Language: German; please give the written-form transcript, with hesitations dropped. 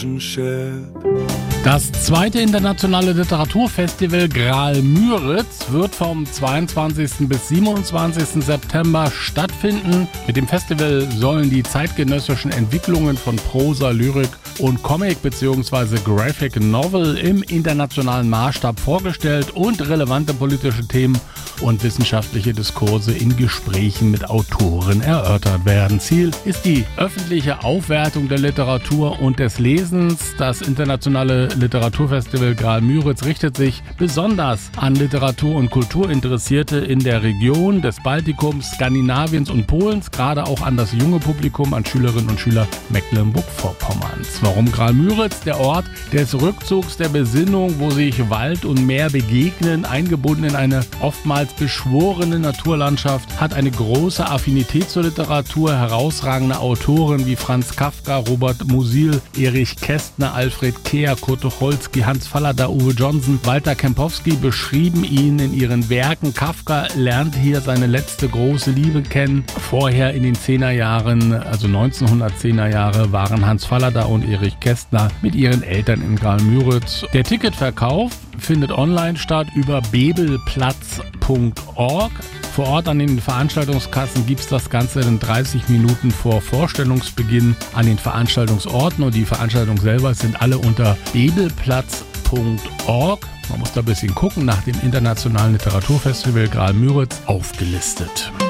Das zweite internationale Literaturfestival Graal-Müritz wird vom 22. bis 27. September stattfinden. Mit dem Festival sollen die zeitgenössischen Entwicklungen von Prosa, Lyrik und Comic bzw. Graphic Novel im internationalen Maßstab vorgestellt und relevante politische Themen und wissenschaftliche Diskurse in Gesprächen mit Autoren erörtert werden. Ziel ist die öffentliche Aufwertung der Literatur und des Lesens. Das internationale Literaturfestival Graal-Müritz richtet sich besonders an Literatur- und Kulturinteressierte in der Region des Baltikums, Skandinaviens und Polens, gerade auch an das junge Publikum, an Schülerinnen und Schüler Mecklenburg-Vorpommerns. Warum Graal-Müritz? Der Ort des Rückzugs, der Besinnung, wo sich Wald und Meer begegnen, eingebunden in eine oftmals beschworene Naturlandschaft, hat eine große Affinität zur Literatur. Herausragende Autoren wie Franz Kafka, Robert Musil, Erich Kästner, Alfred Kehr, Kurt Tucholsky, Hans Fallada, Uwe Johnson, Walter Kempowski beschrieben ihn in ihren Werken. Kafka lernt hier seine letzte große Liebe kennen. Vorher in den 10er Jahren, also 1910er Jahre, waren Hans Fallada und Erich Kästner mit ihren Eltern in Graal-Müritz. Der Ticketverkauf findet online statt über bebelplatz.org. Vor Ort an den Veranstaltungskassen gibt es das Ganze in 30 Minuten vor Vorstellungsbeginn an den Veranstaltungsorten und die Veranstaltungen selber sind alle unter bebelplatz.org. Man muss da ein bisschen gucken, nach dem Internationalen Literaturfestival Graal-Müritz aufgelistet.